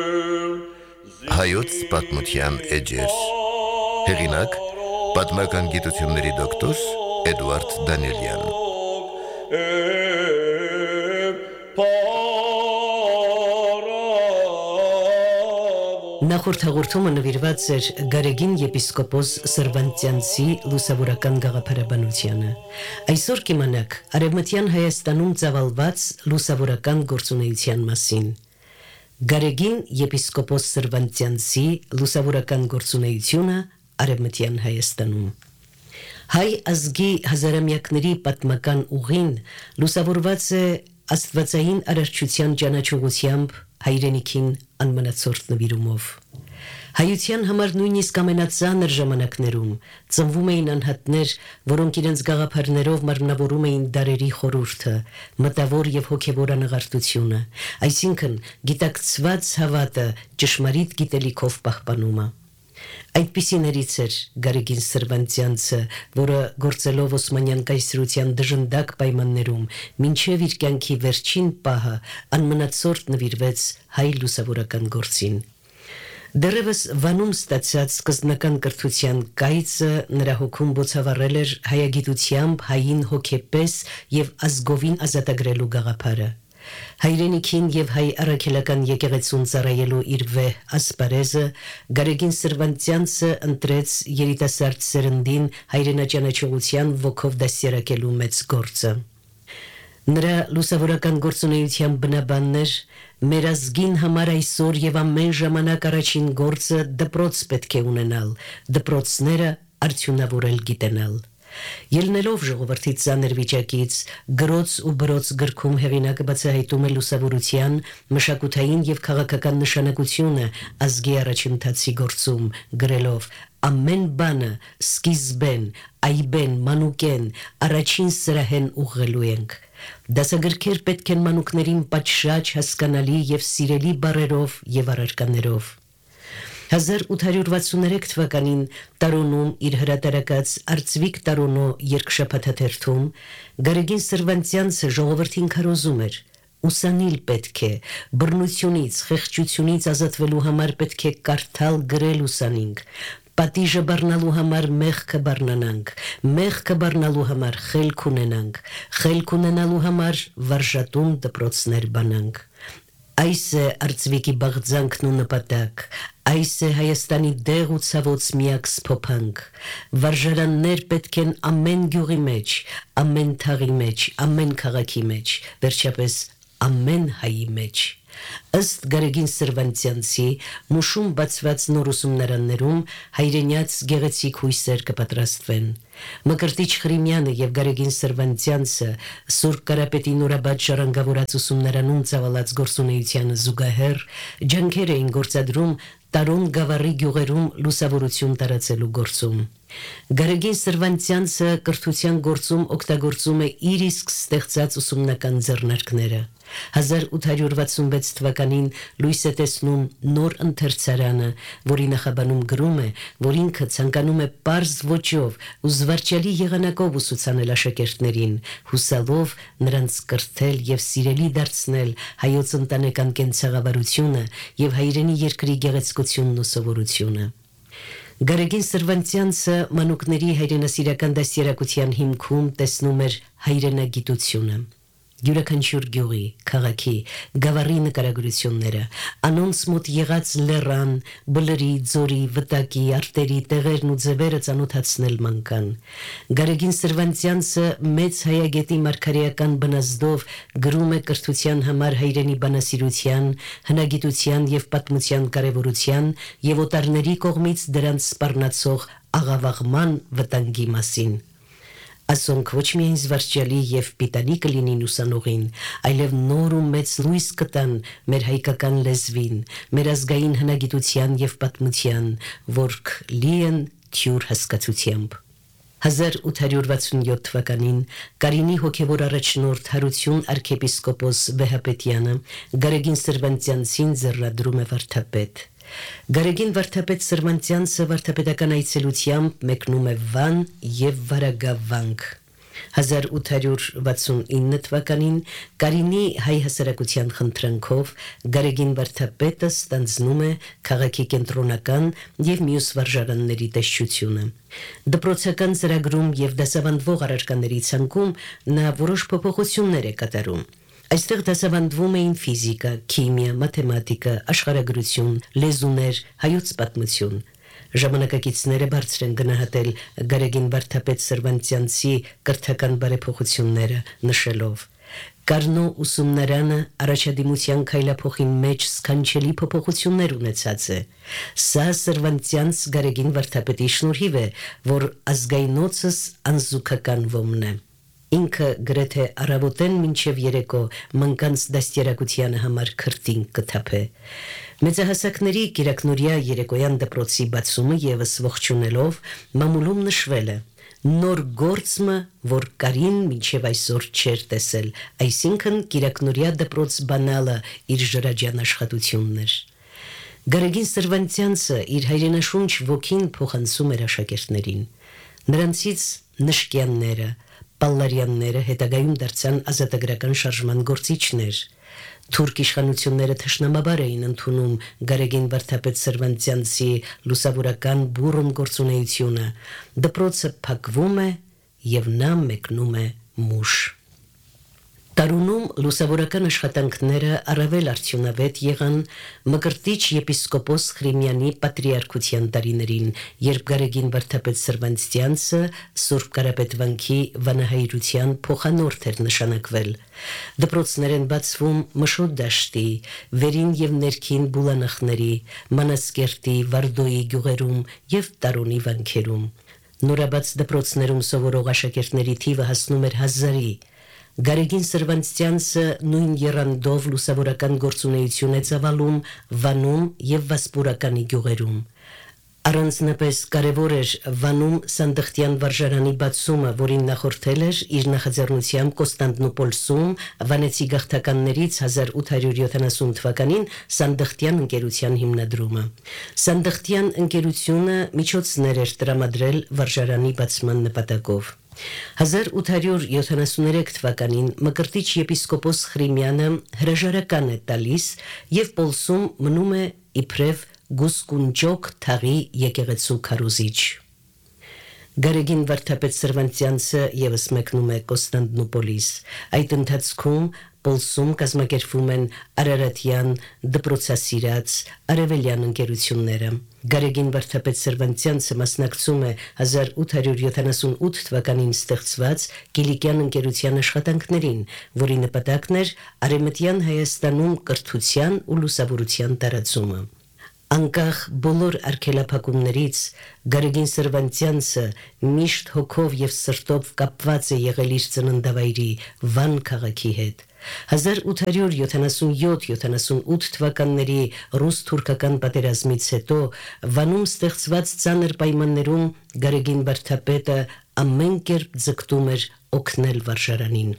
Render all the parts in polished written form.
Հայոց պատմության էջեր Հեղինակ պատմական գիտությունների դոկտոր Էդուարդ Դանիելյան Նախորդ հաղորդումը նվիրված էր Գարեգին եպիսկոպոս Սրվանտյանցի լուսավորական գաղափարաբանությանը։ Այսօր կիմանաք Արևմտյան Հայաստանում ծավալված լուսավորական գործունեության մասին։ Գարեգին եպիսկոպոս Սրվանտյանցի լուսավորական գործունեությունը Արևմտյան Հայաստանում։ Հայ ազգի հազարամյակների պատմական ուղին լուսավորված է աստվածային արարչության ճանաչողությամբ հայրենիքին անմնացորդ նվիրումով։ Հայության համար նույնիսկ ամենածանր ժամանակներում ծնվում էին անհատներ, որոնք իրենց գաղափարներով մարմնավորում էին դարերի խորհուրդը, մտավոր եւ հոգեվոր անաղարտությունը, այսինքն գիտակցված հավատը ճշմարիտ գիտելիքով պահպանումը։ Այդպիսիներից էր Գարեգին Սրվանտյանցը, որը գործելով Օսմանյան կայսրության դժնդակ պայմաններում մինչև իր կյանքի վերջին պահը անմնացորդ նվիրվեց հայ լուսավորական գործին։ Դեռևս Վանում ստացած սկզբնական կրթության կայծը նրա հոգում բոցավառել էր հայագիտությամբ հային հոգեպես եւ ազգովին ազատագրելու գաղափարը։ Հայրենիքին եւ հայ առաքելական եկեղեցուն ծառայելու իր վեհ ասպարեզը Գարեգին Սրվանտյանցը ընտրեց երիտասարդ սերնդին հայրենաճանաչողության ոգով դաստիարակելու մեծ գործը։ Նրա լուսավորական գործունեության բնաբանն էր մեր ազգին համար այսօր եւ ամեն ժամանակ առաջին գործը դպրոց պետք է ունենալ, դպրոցները արդյունավորել գիտենալ։ Ելնելով ժողովրդի ծանր վիճակից, գրոց ու բրոց գրքում հեղինակը բացահայտում է լուսավորության մշակութային եւ քաղաքական նշանակությունը ազգի առաջընթացի գործում, գրելով. «Ամեն բանը սկիզբեն, այբեն, մանուկեն, առաջին սրահեն ուղղելու ենք։ Դասագրքեր պետք են մանուկներին պատշաճ, հասկանալի եւ սիրելի բառերով եւ առարկաներով»։ 1863 թվականին Տարոնում իր հրատարակած Արծվիկ Տարոնո երկշաբաթաթերթում Գարեգին Սրվանտյանցը ժողովրդին քարոզում էր. «Ուսանիլ պետք է, բռնությունից, խեղճությունից ազատվելու համար պետք է կարդալ գրել ուսանինք, պատիժը բառնալու համար մեղքը բառնանանք, մեղքը բառնալու համար խելք ունենանք, խելք ունենալու համար վարժատուն դպրոցներ բանանք»։ Այս է Արծվիկի բաղձանքն ու նպատակ, այս է Հայաստանի դեղ ու ցավոց միակ սփոփանք։ Վարժարաններ պետք են ամեն գյուղի մեջ, ամեն թաղի մեջ, ամեն քաղաքի մեջ, վերջապես ամեն հայի մեջ։ Ըստ Գարեգին Սրվանտյանցի մուշում բացված նոր ուսումնարաններում հայրենյաց գեղեցիկ հույսեր կպատրաստվեն։ Մկրտիչ Խրիմյանը եւ Գարեգին Սրվանտյանցը Սուրբ Կարապետի նորաբաց ժառանգավորած ուսումնարանում ծավալած գործունեությանը զուգահեռ ջանքեր էին գործադրում Տարոն գավառի գյուղերում լուսավորություն տարածելու գործում։ Գարեգին Սրվանտյանցը կրթության գործում օգտագործում է իր իսկ ստեղծած ուսումնական ձեռնարկները։ 1866 թվականին լույս է տեսնում նոր ընթերցարանը, որի նախաբանում գրում է, որ ինքը ցանկանում է պարզ ոճով ու զվարճալի եղանակով ուսուցանել աշակերտներին, հուսալով նրանց կրթել եւ սիրելի դարձնել հայոց ընտանեկան կենցաղավարությունը եւ հայրենի երկրի գեղեցկությունն ու սովորությունը։ Գարեգին Սրվանտյանցը մանուկների հայրենասիրական դաստիարակության հիմքում տեսնում էր հայրենագիտությունը։ Յուրաքանչյուր գյուղի, քաղաքի, գավառի նկարագրությունները, անոնց մոտ եղած լեռան, բլրի, ձորի, վտակի, արտերի, տեղերն ու ձևերը ծանոթացնել մանկան։ Գարեգին Սրվանտյանցը մեծ հայագետի մարգարեական բնազդով գրում է կրթության համար հայրենի բանասիրության, հնագիտության եւ պատմության կարեւորության եւ օտարների կողմից դրանց սպառնացող աղավաղման վտանգի մասին։ Ասոնք ոչ միայն զվարճալի եւ պիտանի կլինին ուսանողին, այլև նոր ու մեծ լույս կտան մեր հայկական լեզվին, մեր ազգային հնագիտության եւ պատմության, որք լի են թյուր հասկացությամբ։ 1867 թվականին Կարինի հոգևոր առաջնորդ Հարություն arczepiskopos Վեհապետյանը Գարեգին Սրվանտյանցին ձեռնադրում է վարդապետ։ Գարեգին վարդապետ Սրվանտյանցը վարդապետական այցելությամբ մեկնում է Վան եւ Վարագավանք։ 1869 թվականին Կարինի հայ հասարակության խնդրանքով Գարեգին վարդապետը ստանձնում է քաղաքի կենտրոնական եւ մյուս վարժարանների տեսչությունը։ Դպրոցական ծրագրում եւ դասավանդվող առարկաների ցանկում նա որոշ փոփոխություններ է կատարում։ Այստեղ դասավանդվում էին ֆիզիկա, քիմիա, մաթեմատիկա, աշխարհագրություն, լեզուներ, հայոց պատմություն։ Ժամանակակիցները բարձր են գնահատել Գարեգին վարդապետ Սրվանցյանցի կրթական բարեփոխությունները, նշելով. Կարնո ուսումնարանը առաջադիմության քայլափոխի մեջ սքանչելի փոփոխություններ ունեցած է։ Սա Սրվանցյանց Գարեգին վարդապետի շնորհիվ է, որ ազգայնոցս անզուգական ոմն է։ Ինքը գրեթե առավոտեն մինչև երեկո մնկանց դաստիարակությանը համար քրտինք կթափե։ Մեծահասակների կիրակնորյա երեկոյան դպրոցի բացումը եւս ողջունելով մամուլում նշվել է. նոր գործը, որ Կարին մինչև այսօր չէր տեսել, այսինքն կիրակնորյա դպրոց բանալը իր ժրաջան աշխատությունն էր։ Գարեգին Սրվանցյանցը իր հայրենաշունչ ոգին փոխանցում էր աշակերտներին։ Նրանցից Նշկյանները, Պալլարյանները հետագայում դարձան ազատագրական շարժման գործիչներ։ Թուրք իշխանությունները թշնամաբար էին ընդունում Գարեգին վարդապետ Սրվանցյանցի լուսավորական բուրըն գործունեությունը։ Դպրոցը փակվում է եւ նա մեկնում է մուշ։ Տարունում լուսավորական աշխատանքները առավել արդյունավետ եղան Մկրտիչ եպիսկոպոս Խրիմյանի պատրիարքության տարիներին, երբ Գարեգին վարդապետ Սրվանցյանցը Սուրբ Կարապետվանքի վանահայրության փոխանորդ էր նշանակվել։ Դպրոցներ են բացվում Մշոտ դաշտի, Վերին եւ Ներքին Բուլանախների, Մանասկերտի, Վարդոյի գյուղերում եւ Տարոնի վանքերում։ Նորաբաց դպրոցներում սովորող աշակերտների թիվը հասնում էր 1000-ի։ Գարեգին Սրվանցյանցը նույն եռանդով լուսավորական գործունեություն է ծավալում Վանում եւ Վասպուրականի գյուղերում։ Առանձնապես կարևոր էր Վանում Սանդղտյան վարժարանի բացումը, որին նախորդել էր իր նախաձեռնությամբ Կոստանդնուպոլսում վանեցի գաղթականներից 1870 թվականին Սանդղտյան ընկերության հիմնադրումը։ Սանդղտյան ընկերությունը միջոցներ էր տրամադրել վարժարանի բացման նպատակով։ 1873 թվականին Մկրտիչ եպիսկոպոս Խրիմյանը հրաժարական է տալիս եւ Պոլսում մնում է իբրև Գուսկունջոկ թաղի եկեղեցու քարոզիչ։ Գարեգին վարդապետ Սրվանցյանցը եւս մեկնում է Կոստանդնուպոլիս։ Այդ ընթացքում Պոլսում կազմակերպվում են Արարատյան, Դպրոցասիրած, Արևելյան ընկերությունները։ Գարեգին վարդապետ Սրվանցյանցը մասնակցում է 1878 թվականին ստեղծված Կիլիկյան ընկերության աշխատանքներին, որի նպատակն էր Արևմտյան Հայաստանում կրթության ու լուսավորության տարածումը։ Անկախ բոլոր արգելափակումներից Գարեգին Սրվանցյանցը միշտ հոգով եւ սրտով կապված է եղել իր ծննդավայրի Վան քաղաքի հետ։ 1877-78 թվականների ռուս-թուրքական պատերազմից հետո Վանում ստեղծված ծանր պայմաններում Գարեգին վարդապետը ամեն կերպ ձգտում էր օգնել վարժարանին։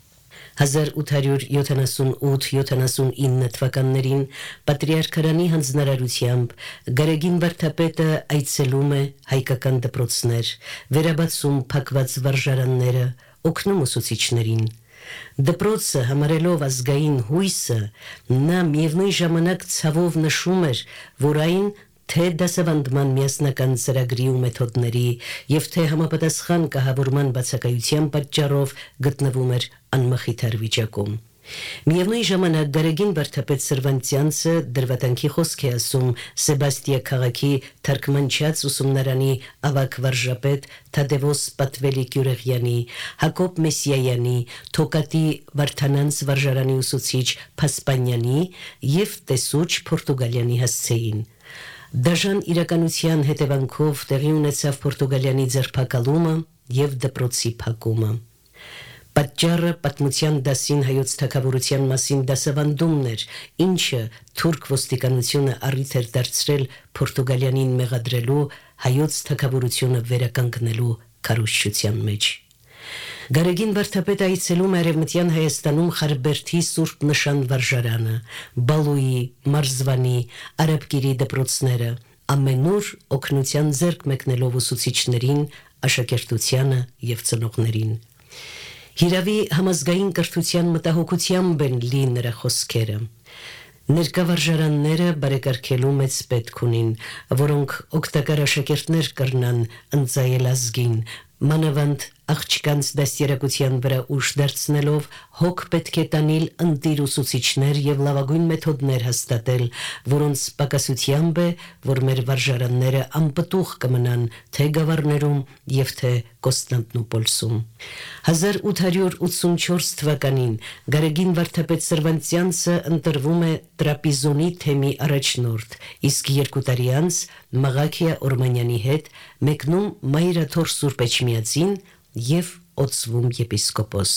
1878-79 թվականներին Պատրիարքարանի հանձնարարությամբ Գարեգին վարդապետը այցելում է հայկական դպրոցներ, վերաբացում փակված վարժարանները, օգնում ուսուցիչներին։ Դպրոցը համարելով ազգային հույսը, նա միևնույն ժամանակ ցավով նշում էր, որ այն թե դասավանդման միասնական ծրագրի ու մեթոդների եւ թե համապատասխան կահավորման բացակայության պատճառով գտնվում էր անմխիթար վիճակում։ Միևնույն ժամանակ Գարեգին վարդապետ Սրվանցյանցը դրվատանքի խոսք է ասում Սեբաստիա քաղաքի թարգմանչած ուսումնարանի ավագ վարժապետ Թադևոս Պատվելի Գյուրեղյանի, Հակոբ Մեսիայանի, Թոկատի Վարդանանց վարժարանի ուսուցիչ Փասպանյանի եւ տեսուչ Պորտուգալյանի հասցեին։ Դաժան իրականության հետևանքով տեղի ունեցավ Պորտուգալյանի ձերբակալումը եւ դպրոցի փակումը։ Պատճառը պատմության դասին հայոց թագավորության մասին դասավանդումն էր, ինչը թուրք ոստիկանությունը առիթ էր դարձրել Պորտուգալյանին մեղադրելու հայոց թագավորությունը վերականգնելու քարոզչության մեջ։ Գարեգին վարդապետը այցելում Արևմտյան Հայաստանում Խարբերդի Սուրբ Նշան վարժարանը, Բալուի, Մարզվանի, Արաբկիրի դպրոցները, ամենուր օգնության ձեռք մեկնելով ուսուցիչներին, աշակերտությանը եւ ծնողներին։ Հիրավի համազգային կրթության մտահոգությամբ են լի նրա խոսքերը։ Ներկա վարժարանները բարեկարգելու մեծ պետք ունին, որոնք օգտակար աշակերտներ կրնան ընծայել ազգին, մանավանդ աղջկանց դաստիարակության վրա ուժ դարձնելով հոգ պետք է տանիլ ընտիր ուսուցիչներ եւ լավագույն մեթոդներ հաստատել, որոնց պակասությամբ է, որ մեր վարժարանները անպտուղ կմնան թե գավառներում եւ թե Կոստանդնուպոլսում։ 1884 թվականին Գարեգին Վարդապետ Սրվանցյանցը ընտրվում է տրապիզոնի թեմի առաջնորդ, իսկ 2 տարի անց Մաղաքիա Օրմանյանի հետ մեկնում Մայրաթոր Սուրբ Էջմիածին եւ օծվում եպիսկոպոս։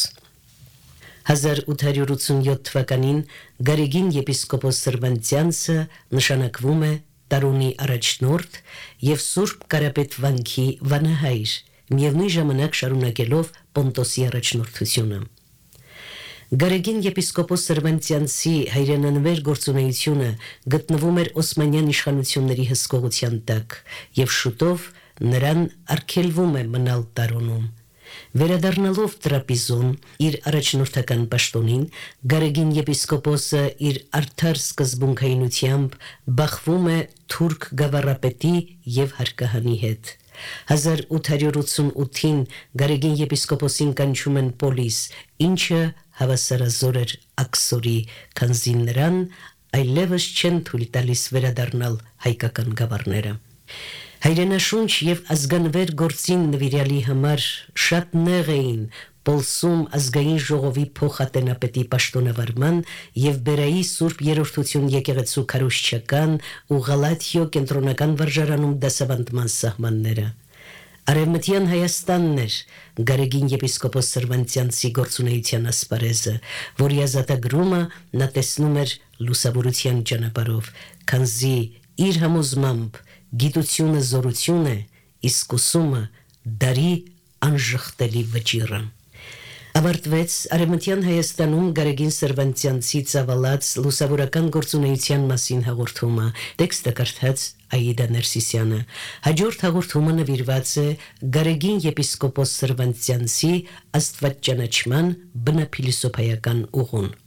1887 թվականին Գարեգին եպիսկոպոս Սրվանցյանցը նշանակվում է տարունի առաջնորդ եւ Սուրբ Կարապետ վանքի վանահայր, միևնույն ժամանակ շարունակելով Պոնտոսի առաջնորդությունը։ Գարեգին եպիսկոպոս Սրվանցյանցի հայրենանվեր գործունեությունը գտնվում էր Օսմանյան իշխանությունների հսկողության տակ եւ շուտով նրան արգելվում է մնալ տարունում։ Վերադառնալով տրապիզոն իր առաջնորդական պաշտոնին, Գարեգին եպիսկոպոսը իր արդար սկզբունքայնությամբ բախվում է թուրք գավառապետի եւ հարկահանի հետ։ 1888-ին Գարեգին եպիսկոպոսին կանչում են պոլիս, ինչը հավասարազոր էր աքսորի, քանզի նրան այլևս չեն թույլ տալիս վերադառնալ հայկական գավառները։ Հայրենաշունչ եւ ազգանվեր գործին նվիրյալի համար շատ նեղ էին Պոլսում ազգային ժողովի փոխատենապետի պաշտոնավարման եւ Բերայի Սուրբ Երրորդություն եկեղեցու քարոզչական ու Գալաթիո կենտրոնական վարժարանում դասավանդման սահմանները։ Արևմտյան Հայաստանն էր Գարեգին եպիսկոպոս Սրվանցյանցի գործունեության ասպարեզը, որի ազատագրումը նա տեսնում էր լուսավորության ճանապարհով, քանզի իր համոզմամբ գիտությունը զորություն է, իսկ ուսումը դարի անժխտելի վճիռը։ Ավարտվեց Արևմտյան Հայաստանում Գարեգին Սրվանցյանցի ծավալած լուսավորական գործունեության մասին հաղորդումը, տեքստը կարդաց Աիդա Ներսիսյանը։ Հաջորդ հաղորդումը նվիրված է Գարեգին եպիսկոպոս Սրվանցյանցի աստվածճանաչման բնափիլիսոփայական ուղուն։